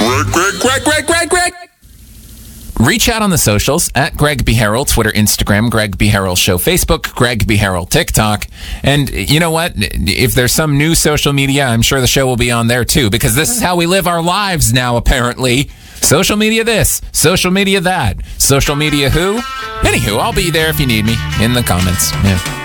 Greg. Reach out on the socials at Greg B. Harrell, Twitter, Instagram, Greg B. Harrell Show, Facebook, Greg B. Harrell, TikTok. And you know what? If there's some new social media, I'm sure the show will be on there too, because this is how we live our lives now, apparently. Social media this, social media that, social media who? Anywho, I'll be there if you need me in the comments. Yeah.